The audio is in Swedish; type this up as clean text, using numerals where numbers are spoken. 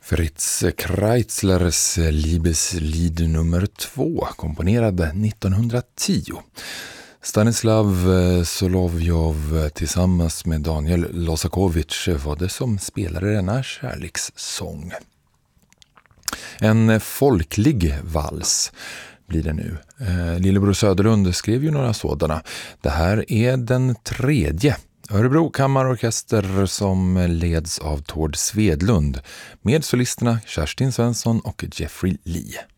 Fritz Kreislers Liebeslied nummer 2, komponerad 1910. Stanislav Solovjov tillsammans med Daniel Losakovich var det som spelade denna kärlekssång. En folklig vals blir det nu. Lillebror Söderlund skrev ju några sådana. Det här är den 3:e. Örebro kammarorkester som leds av Tord Svedlund med solisterna Kerstin Svensson och Jeffrey Lee.